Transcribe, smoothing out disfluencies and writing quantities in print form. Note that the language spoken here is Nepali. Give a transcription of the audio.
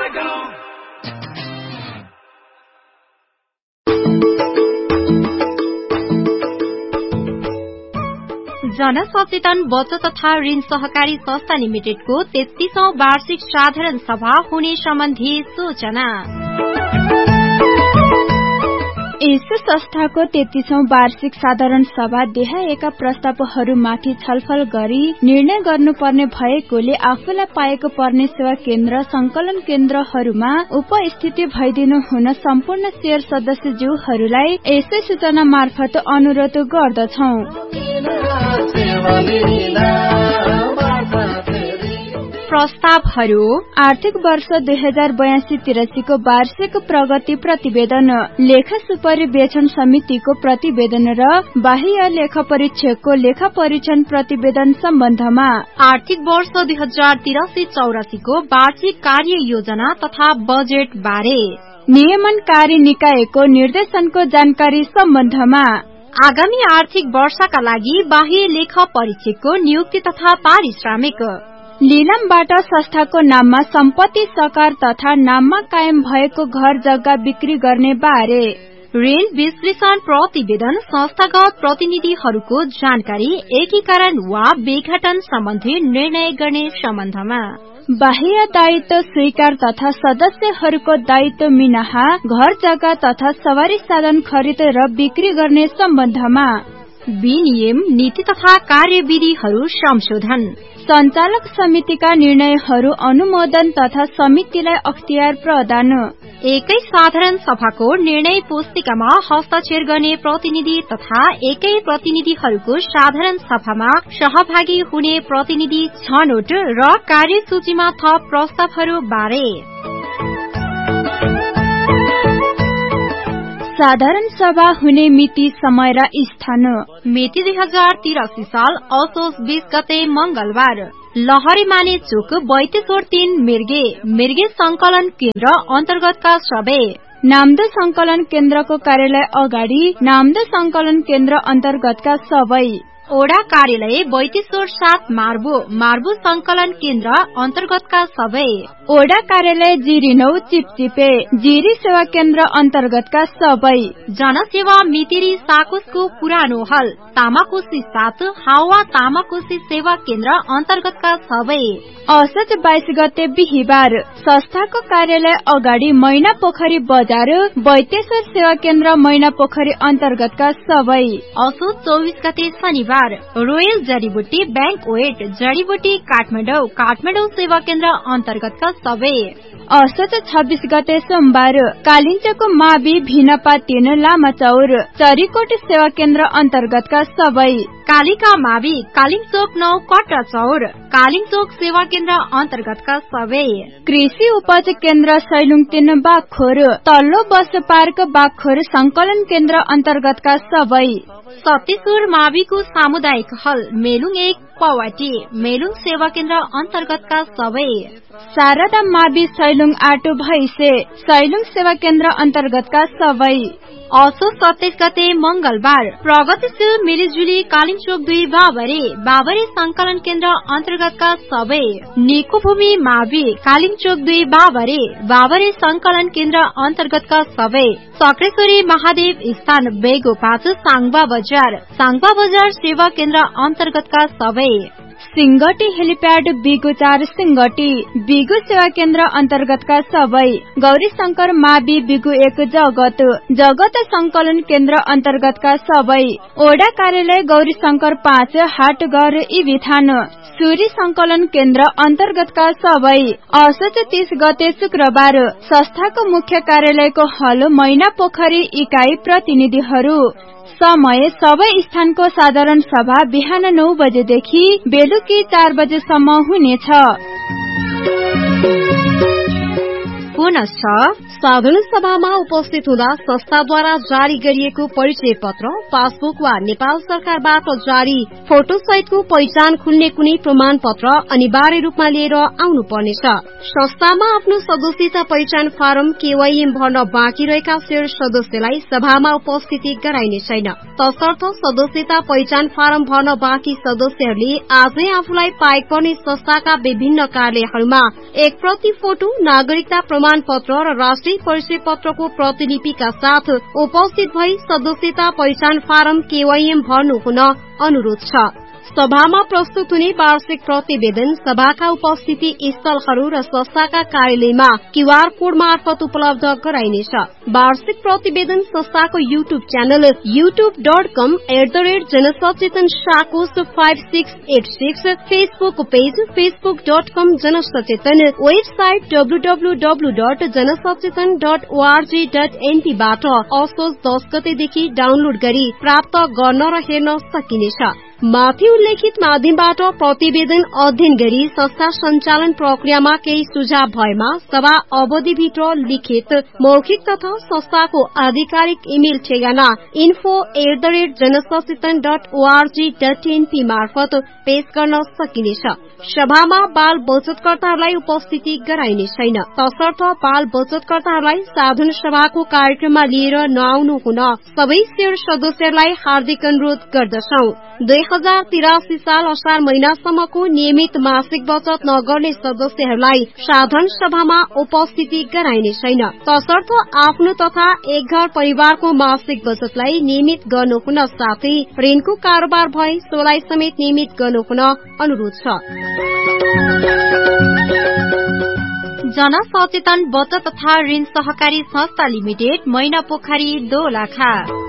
जनसचेतन बचत तथा ऋण सहकारी संस्था लिमिटेडको 33औं वार्षिक साधारण सभा हुने सम्बन्धी सूचना। यस संस्थाको 33औं वार्षिक साधारण सभा देहाएका प्रस्तावहरूमाथि छलफल गरी निर्णय गर्नुपर्ने भएकोले आफूलाई पाएको पर्ने सेवा केन्द्र संकलन केन्द्रहरूमा उपस्थिति भइदिनु हुन सम्पूर्ण शेयर सदस्यज्यूहरूलाई यसै सूचना मार्फत अनुरोध गर्दछौं। प्रस्तावहरू: आर्थिक वर्ष 2082-83 को वार्षिक प्रगति प्रतिवेदन, लेखा सुपरिवेक्षण समितिको प्रतिवेदन र बाह्य लेखा परीक्षकको लेखा परीक्षण प्रतिवेदन सम्बन्धमा, आर्थिक वर्ष 2083-84 को वार्षिक कार्य योजना तथा बजेट बारे, नियमनकारी निकायको निर्देशनको जानकारी सम्बन्धमा, आगामी आर्थिक वर्षका लागि बाह्य लेखा परीक्षकको नियुक्ति तथा पारिश्रमिक, लिलामबाट संस्थाको नाममा सम्पत्ति सकार तथा नाममा कायम भएको घर जग्गा बिक्री गर्ने बारे, ऋण विश्लेषण प्रतिवेदन, संस्थागत प्रतिनिधिहरूको जानकारी, एकीकरण वा विघटन सम्बन्धी निर्णय गर्ने सम्बन्धमा, बाह्य दायित्व स्वीकार तथा सदस्यहरूको दायित्व मिनाहा घर जग्गा तथा सवारी साधन खरिद र बिक्री गर्ने सम्बन्धमा, विनियम नीति तथा कार्यविधिहरू संशोधन, सञ्चालक समितिका निर्णयहरू अनुमोदन तथा समितिलाई अख्तियार प्रदान, एकै साधारण सभाको निर्णय पुस्तिकामा हस्ताक्षर गर्ने प्रतिनिधि तथा एकै प्रतिनिधिहरूको साधारण सभामा सहभागी हुने प्रतिनिधि छनौट र कार्यसूचीमा थप प्रस्तावहरू बारे। साधारण सभा हुने मिति, समय र स्थान: मिति 2083 साल असोज 20 गते मंगलबार, लहरेमाने चोक 32 मिर्गे संकलन केन्द्र अन्तर्गतका सबै, नाम्दो संकलन केन्द्रको कार्यालय अगाडि, नाम्दो संकलन केन्द्र अन्तर्गतका सबै, ओडा कार्यालय 32-7 मार्बु संकलन केन्द्र अन्तर्गतका सबै, ओडा कार्यालय जिरी 9 चिपचिपे, जिरी सेवा केन्द्र अन्तर्गतका सबै, जनसेवा मितिरी साकुसको पुरानो हल, तामाकोशी 7 हावा तामाकोशी सेवा केन्द्र अन्तर्गतका सबै, असोज 22 गते बिहिबार, संस्थाको कार्यालय अगाडि मैना पोखरी बजार, वैद्येश्वर सेवा केन्द्र मैना पोखरी अन्तर्गतका सबै, असोज 24 गते शनिबार, रोयल जडीबुटी बैंक वेट जडीबुटी काठमाडौँ सेवा केन्द्र अन्तर्गतका सबै, असोज 26 गते सोमबार, कालिन्चोको मावि भिनपा 3 लामाचौर, चरीकोट सेवा केन्द्र अन्तर्गतका सबै, कालिका मावि कालिङचोक 9 कट्टाचौर, कालिङचोक सेवा केन्द्र अन्तर्गतका सबै, कृषि उपज केन्द्र सैलुङ 3 बागखोर, तल्लो बस पार्क बागखोर संकलन केन्द्र अन्तर्गतका सबै, सत्तेश्वर माविको सामुदायिक हल मेलुङ 1 पवाटी, मेलुङ सेवा केन्द्र अन्तर्गतका सबै, शारदा मावि सैलुङ 8 भैसे, सैलुङ सेवा केन्द्र अन्तर्गतका सबै, असोज 27 गते मंगलबार, प्रगतिशील मिलिजुली कालिङचोक 2 बाबरे संकलन केन्द्र अन्तर्गतका सबै, निको भूमि मावि कालिङचोक 2 बाबरे संकलन केन्द्र अन्तर्गतका सबै, सक्रेश्वरी महादेव स्थान बेगो 5 साङबा बजार सेवा केन्द्र अन्तर्गतका सबै, सिंगटी हेलिप्याड बिगु 4 सिंगटी, बिगु सेवा केन्द्र अन्तर्गतका सबै, गौरी शंकर मावि बिगु 1 जगत संकलन केन्द्र अन्तर्गतका सबै, ओडा कार्यालय गौरी शंकर 5 हाटघर इबिथान, सूरी संकलन केन्द्र अन्तर्गतका सबै, असोज 30 गते शुक्रबार, संस्थाको मुख्य कार्यालयको हल मैना पोखरी इकाई प्रतिनिधिहरू, समय सबै स्थानको साधारण सभा बिहान 9 बजेदेखि बेलुकी 4 बजेसम्म हुनेछ। पुन बोनस छ। साधारण सभामा उपस्थित हुँदा संस्थाद्वारा जारी गरिएको परिचय पत्र, पासबुक वा नेपाल सरकारबाट जारी फोटो सहितको पहिचान खुल्ने कुनै प्रमाण पत्र अनिवार्य रूपमा लिएर आउनु पर्नेछ। संस्थामा आफ्नो सदस्यता पहिचान फारम केवाईएम भर्न बाँकी रहेका शेयर सदस्यलाई सभामा उपस्थिति गराइने छैन। तसर्थ सदस्यता पहिचान फारम भर्न बाँकी सदस्यहरूले आजै आफूलाई पाएक पर्ने संस्थाका विभिन्न कार्यालयहरूमा एक प्रति फोटो, नागरिकता प्रमाण पत्र र राष्ट्रिय परिचय पत्रको प्रतिलिपिका साथ उपस्थित भई सदस्यता पहिचान फारम केवाईएम भर्नु हुन अनुरोध छ। सभामा प्रस्तुत हुने वार्षिक प्रतिवेदन सभाका उपस्थिति स्थलहरू र संस्थाका कार्यालयमा क्यूआर कोड मार्फत उपलब्ध गराइनेछ। वार्षिक प्रतिवेदन संस्थाको YouTube channel youtube.com/जनसचेतन साकोस 5686, Facebook page facebook.com जनसचेतन, website www.जनसचेतन.org.np बाट असोज 10 गतेदेखि डाउनलोड गरी प्राप्त गर्न र हेर्न सकिनेछ। माथि उल्लेखित माध्यमबाट प्रतिवेदन अध्ययन गरी संस्था सञ्चालन प्रक्रियामा केही सुझाव भएमा सभा अवधिभित्र लिखित, मौखिक तथा संस्थाको आधिकारिक इमेल ठेगाना info@जनसचेतन.org.np मार्फत पेश गर्न सकिनेछ। सभामा बाल बचतकर्ताहरूलाई उपस्थिति गराइने छैन। तसर्थ बाल बचतकर्ताहरूलाई साधारण सभाको कार्यक्रममा लिएर नआउनु हुन सबै शेयर सदस्यहरूलाई हार्दिक अनुरोध गर्दछौं। 2083 साल असार महिनासम्मको नियमित मासिक बचत नगर्ने सदस्यहरूलाई साधारण सभामा उपस्थिति गराइने छैन। तसर्थ आफ्नो तथा एक घर परिवारको मासिक बचतलाई नियमित गर्नु हुन साथै ऋणको कारोबार भए सोलाई समेत नियमित गर्नु हुन अनुरोध छ। जनसचेतन बचत तथा ऋण सहकारी संस्था लिमिटेड, मैनापोखरी, दोलखा।